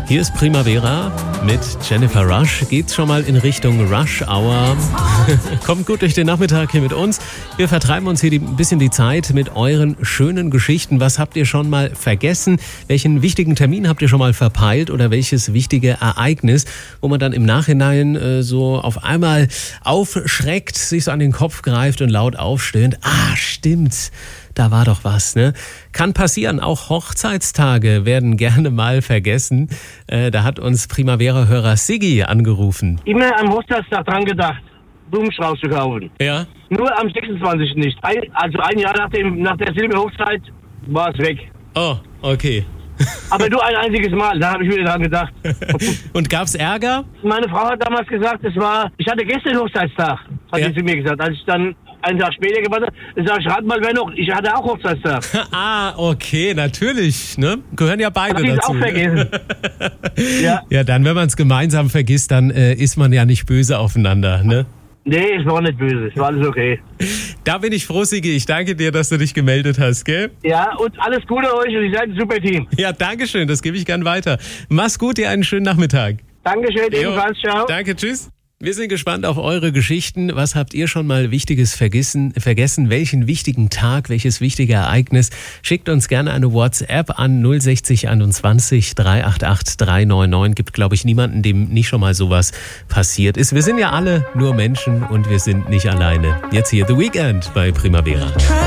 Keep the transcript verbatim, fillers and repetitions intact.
Hier ist Primavera mit Jennifer Rush. Geht's schon mal in Richtung Rush Hour. Kommt gut durch den Nachmittag hier mit uns. Wir vertreiben uns hier die, ein bisschen die Zeit mit euren schönen Geschichten. Was habt ihr schon mal vergessen? Welchen wichtigen Termin habt ihr schon mal verpeilt? Oder welches wichtige Ereignis, wo man dann im Nachhinein äh, so auf einmal aufschreckt, sich so an den Kopf greift und laut aufstöhnt? Ah, stimmt. Da war doch was, ne? Kann passieren. Auch Hochzeitstage werden gerne mal vergessen. Äh, da hat uns Primavera-Hörer Siggi angerufen. Immer am Hochzeitstag dran gedacht, Blumenstrauß zu kaufen. Ja? Nur am sechsundzwanzigsten nicht. Ein, also ein Jahr nach, dem, nach der Silberhochzeit war es weg. Oh, okay. Aber nur ein einziges Mal, da habe ich wieder dran gedacht. Und gab's Ärger? Meine Frau hat damals gesagt, es war, ich hatte gestern Hochzeitstag, hat Ja. sie zu mir gesagt. Als ich dann einen Tag später gewartet habe, sag ich, rat mal, wer noch? Ich hatte auch Hochzeitstag. Ah, okay, natürlich, ne? Gehören ja beide Hab ich dazu. auch vergessen. Ja. Ja, dann, wenn man es gemeinsam vergisst, dann äh, ist man ja nicht böse aufeinander, ne? Nee, es war nicht böse, es war alles okay. Da bin ich froh, Siggi. Ich danke dir, dass du dich gemeldet hast, gell? Ja, und alles Gute euch und ihr seid ein super Team. Ja, danke schön, das gebe ich gern weiter. Mach's gut, dir einen schönen Nachmittag. Dankeschön, Jo, ebenfalls, ciao. Danke, tschüss. Wir sind gespannt auf eure Geschichten. Was habt ihr schon mal Wichtiges vergessen? Vergessen? Welchen wichtigen Tag, welches wichtige Ereignis? Schickt uns gerne eine WhatsApp an null sechzig einundzwanzig dreihundertachtzig dreihundertneunundneunzig. Gibt, glaube ich, niemanden, dem nicht schon mal sowas passiert ist. Wir sind ja alle nur Menschen und wir sind nicht alleine. Jetzt hier The Weeknd bei Primavera.